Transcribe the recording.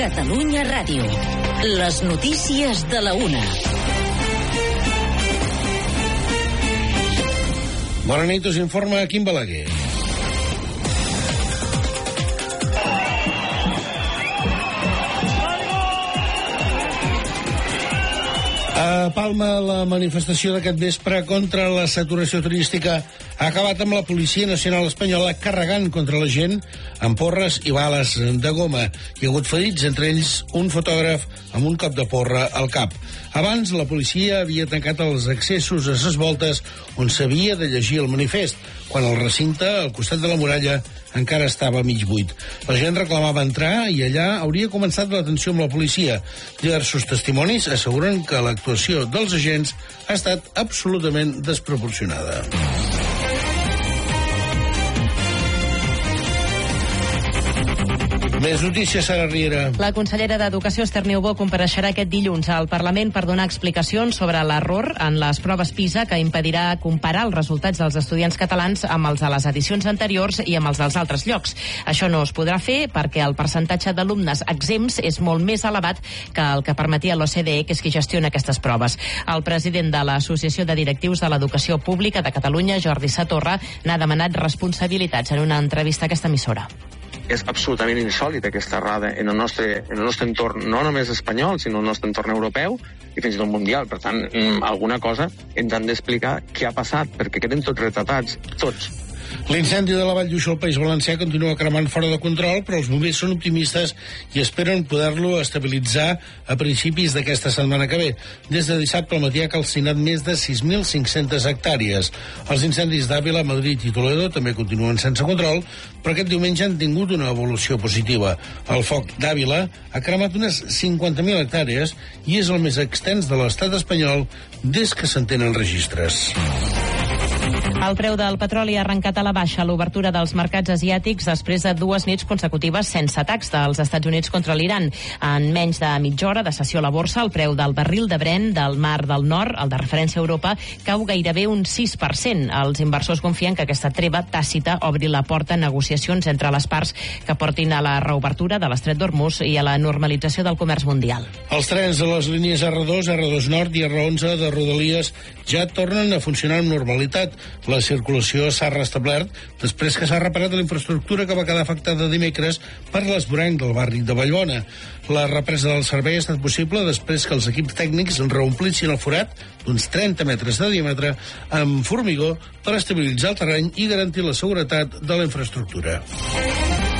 Catalunya Ràdio. Les notícies de la 1. Bona nit, us informa Quim Balaguer. A Palma, la manifestació d'aquest vespre contra la saturació turística ha acabat amb la Policia Nacional Espanyola carregant contra la gent amb porres i bales de goma. Hi ha hagut ferits, entre ells un fotògraf amb un cop de porra al cap. Abans, la policia havia tancat els accessos a ses voltes on s'havia de llegir el manifest, quan el recinte, al costat de la muralla, encara estava mig buit. La gent reclamava entrar i allà hauria començat la tensió amb la policia. Diversos testimonis asseguren que l'actuació dels agents ha estat absolutament desproporcionada. Més notícies, Sara Riera. La consellera d'Educació, Esther Niubó, compareixerà aquest dilluns al Parlament per donar explicacions sobre l'error en les proves PISA que impedirà comparar els resultats dels estudiants catalans amb els de les edicions anteriors i amb els dels altres llocs. Això no es podrà fer perquè el percentatge d'alumnes exempts és molt més elevat que el que permetia l'OCDE, que és qui gestiona aquestes proves. El president de l'Associació de Directius de l'Educació Pública de Catalunya, Jordi Satorra, n'ha demanat responsabilitats en una entrevista a aquesta emissora. És absolutament insòlita aquesta errada en el nostre entorn, no només espanyol, sinó en el nostre entorn europeu i fins i tot mundial. Per tant, alguna cosa ens han d'explicar què ha passat, perquè queden tots retratats, tots. L'incendi de la Vall d'Uixó al País Valencià continua cremant fora de control, però els bombers són optimistes i esperen poder-lo estabilitzar a principis d'aquesta setmana que ve. Des de dissabte al matí ha calcinat més de 6.500 hectàrees. Els incendis d'Àvila, Madrid i Toledo també continuen sense control, però aquest diumenge han tingut una evolució positiva. El foc d'Àvila ha cremat unes 50.000 hectàrees i és el més extens de l'estat espanyol des que se'n tenen registres. El preu del petroli ha arrencat a la baixa a l'obertura dels mercats asiàtics després de 2 nits consecutives sense atacs dels Estats Units contra l'Iran. En menys de mitja hora de sessió a la borsa, el preu del barril de Brent del Mar del Nord, el de referència a Europa, cau gairebé un 6%. Els inversors confien que aquesta treva tàcita obri la porta a negociacions entre les parts que portin a la reobertura de l'Estret d'Hormuz i a la normalització del comerç mundial. Els trens de les línies R2, R2 Nord i R11 de Rodalies ja tornen a funcionar amb normalitat. La circulació s'ha restablert després que s'ha reparat la infraestructura que va quedar afectada dimecres per l'esvoranc del barri de Vallbona. La represa del servei ha estat possible després que els equips tècnics reomplissin el forat d'uns 30 metres de diàmetre amb formigó per estabilitzar el terreny i garantir la seguretat de la infraestructura.